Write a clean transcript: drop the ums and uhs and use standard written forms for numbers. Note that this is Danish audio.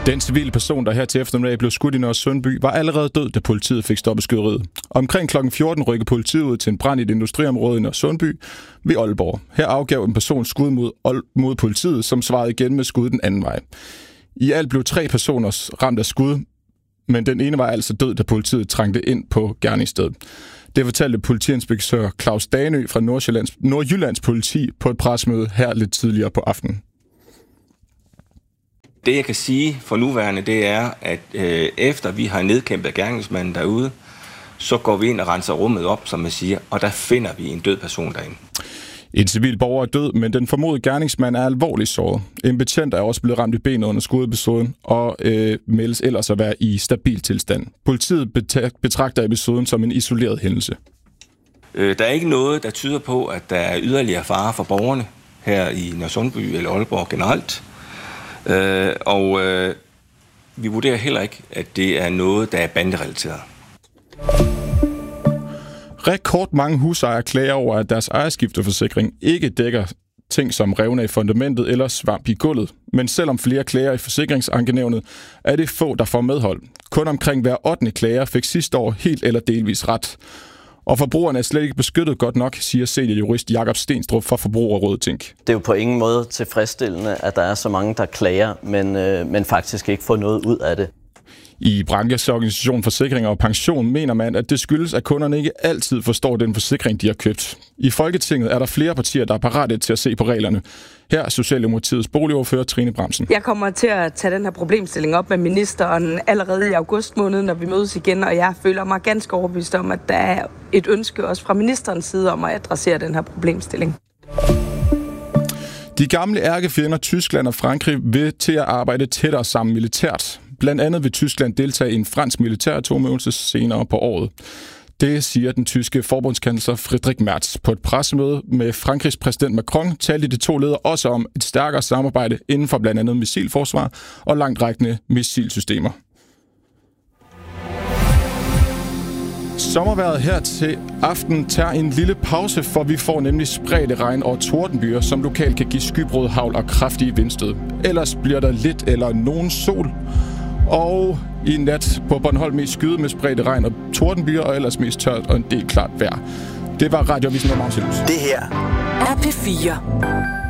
Den civile person, der her til eftermiddag blev skudt i Nørresundby, var allerede død, da politiet fik stoppet skyderiet. Omkring kl. 14 rykkede politiet ud til en brand i et industriområde i Nørresundby ved Aalborg. Her afgav en person skud mod politiet, som svarede igen med skud den anden vej. I alt blev 3 personer ramt af skud, men den ene var altså død, da politiet trængte ind på gerningsstedet. Det fortalte politiinspektør Claus Danø fra Nordjyllands politi på et pressemøde her lidt tidligere på aftenen. Det, jeg kan sige for nuværende, det er, at efter vi har nedkæmpet gerningsmanden derude, så går vi ind og renser rummet op, som man siger, og der finder vi en død person derinde. En civil borger er død, men den formodede gerningsmand er alvorligt såret. En betjent er også blevet ramt i benet under skudepisoden og meldes ellers at være i stabil tilstand. Politiet betragter episoden som en isoleret hændelse. Der er ikke noget, der tyder på, at der er yderligere fare for borgerne her i Nørresundby eller Aalborg generelt. Vi vurderer heller ikke, at det er noget, der er banderelateret. Rekordmange husejere klager over, at deres ejerskifteforsikring ikke dækker ting som revner i fundamentet eller svamp i gulvet. Men selvom flere klager i forsikringsankenævnet, er det få, der får medhold. Kun omkring hver 8. klager fik sidste år helt eller delvis ret. Og forbrugerne er slet ikke beskyttet godt nok, siger seniorjurist Jakob Stenstrup fra Forbrugerrådet Tænk. Det er jo på ingen måde tilfredsstillende, at der er så mange, der klager, men faktisk ikke får noget ud af det. I brancheorganisationen Forsikring og Pension mener man, at det skyldes, at kunderne ikke altid forstår den forsikring, de har købt. I Folketinget er der flere partier, der er parate til at se på reglerne. Her er Socialdemokratiets boligordfører Trine Bramsen. Jeg kommer til at tage den her problemstilling op med ministeren allerede i august måned, når vi mødes igen, og jeg føler mig ganske overbevist om, at der er et ønske også fra ministerens side om at adressere den her problemstilling. De gamle ærkefjender Tyskland og Frankrig vil til at arbejde tættere sammen militært. Blandt andet vil Tyskland deltage i en fransk militæratomøvelse senere på året. Det siger den tyske forbundskansler Friedrich Merz. På et pressemøde med Frankrigs præsident Macron talte de 2 ledere også om et stærkere samarbejde inden for blandt andet missilforsvar og langtrækkende missilsystemer. Sommervejret her til aften tager en lille pause, for vi får nemlig spredte regn og tordenbyger, som lokalt kan give skybrud, hagl og kraftige vindstød. Ellers bliver der lidt eller nogen sol. Og i nat på Bornholm mest skyde med spredte regn og tordenbyer, og ellers mest tørt og en del klart vejr. Det var Radioavisen med Magnus. Det her er P4.